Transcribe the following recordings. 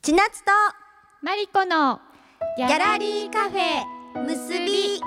千夏とマリコのギャラリーカフェむすび。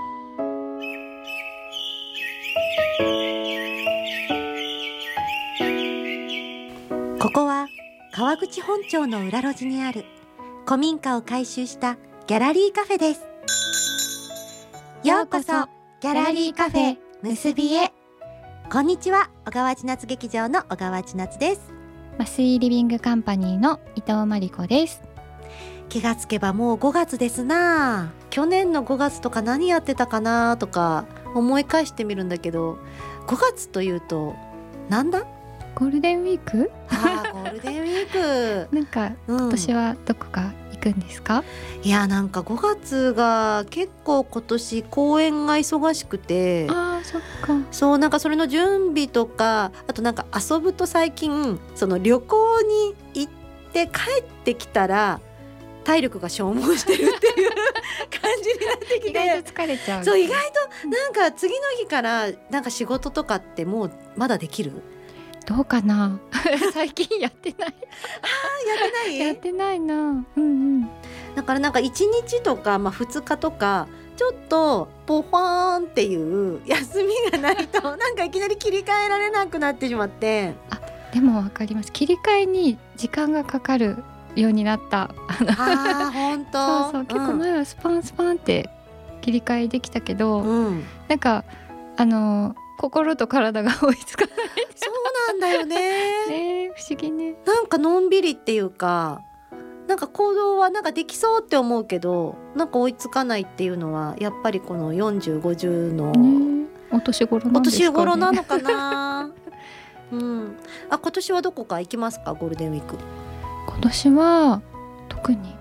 ここは川口本町の裏路地にある古民家を改修したギャラリーカフェです。ようこそギャラリーカフェむすびへ。こんにちは、小川千夏劇場の小川千夏です。 麻酔リビングカンパニーの伊藤真理子です。 気がつけばもう5月ですな。去年の5月とか何やってたかなとか思い返してみるんだけど、5月というとなんだ？ ゴールデンウィーク？ ゴールデンウィークなんか今年はどこか行くんですか？ いや、なんか5月が結構今年公演が忙しくて、 そっか。 そう、なんかそれの準備とか、あとなんか遊ぶと最近その旅行に行って帰ってきたら体力が消耗してるっていう感じになってきて意外と疲れちゃう。 そう、意外となんか次の日からなんか仕事とかってもうまだできる？ どうかな最近やってないやってないな。 だからなんか1日とか、2日とかちょっとポファーンっていう休みがないとなんかいきなり切り替えられなくなってしまって。 でもわかります。切り替えに時間がかかるようになった。 本当。 そう、結構前はスパンスパンって切り替えできたけど、なんか心と体が追いつかないそうなんだよね不思議ね。 なんかのんびりっていうか、なんか行動はなんかできそうって思うけど、なんか追いつかないっていうのはやっぱりこの40、50の、 お年頃なんですかね。 お年頃なのかな今年はどこか行きますか？ゴールデンウィーク。 今年は特に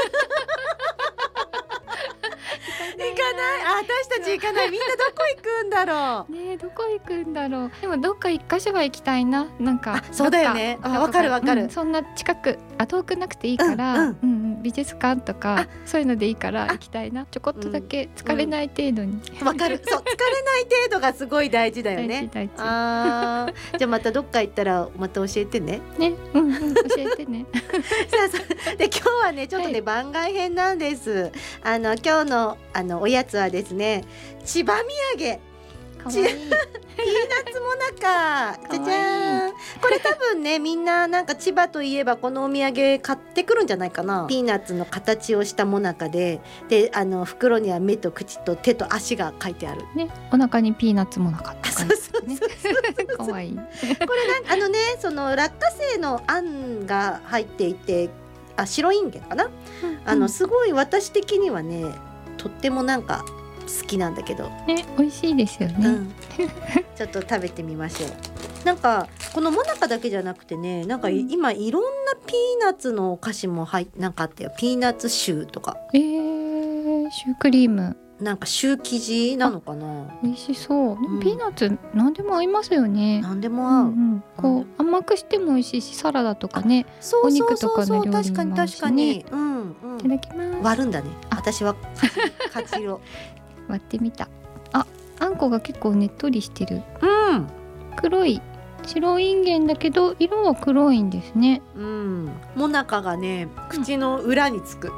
行かない。私たち行かない。みんなどこ行くんだろうね。どこ行くんだろう。でもどっか一箇所は行きたいな。なんかそうだよね。わかる、 そんな近く遠くなくていいから、美術館とかそういうのでいいから行きたいな。ちょこっとだけ疲れない程度に。 わかる。そう、疲れない程度がすごい大事だよね。 大事。 じゃあまたどっか行ったらまた教えてね。 教えてねで今日はねちょっとね、番外編なんです。今日のおやつはですね、千葉土産。 かわいいピーナッツモナカ。じゃじゃーん。これ多分ねみんななんか千葉といえばこのお土産買ってくるんじゃないかな。ピーナッツの形をしたモナカで、袋には目と口と手と足が書いてあるね。お腹にピーナッツモナカって書いてあるね。かわいい。これなんかその落花生のあんが入っていて、白いんげんかな。すごい私的にはねとってもなんか好きなんだけどね、美味しいですよね。 ちょっと食べてみましょう。なんかこのモナカだけじゃなくてね、なんか今いろんなピーナッツのお菓子もなんかあったよ。ピーナッツシューとか、 シュークリーム、 なんかシュー生地なのかな。 美味しそう。ピーナッツ何でも合いますよね。 何でも合う。 こう甘くしても美味しいし、サラダとかね、お肉とかの料理にも合うしね。いただきます。 割るんだね。私はカチロ割ってみた。あんこが結構ねっとりしてる。黒い白いんげんだけど色は黒いんですね。 モナカがね口の裏につく。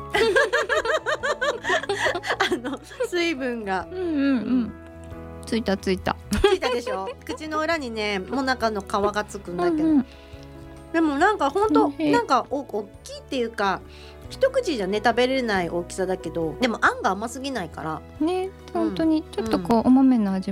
水分がついたでしょ。口の裏にねモナカの皮がつくんだけど、でもなんかほんとなんか大きいっていうか、一口じゃね食べれない大きさだけど、でもあんが甘すぎないからね、本当にちょっとこうお豆の味